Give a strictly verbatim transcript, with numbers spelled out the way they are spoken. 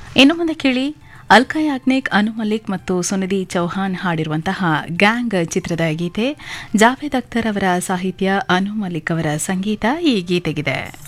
ಇನ್ನು ಮುಂದೆ ಕೇಳಿ ಅಲ್ಕಾ ಯಾಗ್ನಿಕ್, ಅನು ಮಲ್ಲಿಕ್ ಮತ್ತು ಸುನಿಧಿ ಚೌಹಾನ್ ಹಾಡಿರುವಂತಹ ಗ್ಯಾಂಗ್ ಚಿತ್ರದ ಗೀತೆ. ಜಾವೇದ್ ಅಖ್ತರ್ ಅವರ ಸಾಹಿತ್ಯ, ಅನು ಮಲ್ಲಿಕ್ ಅವರ ಸಂಗೀತ ಈ ಗೀತೆಗಿದೆ.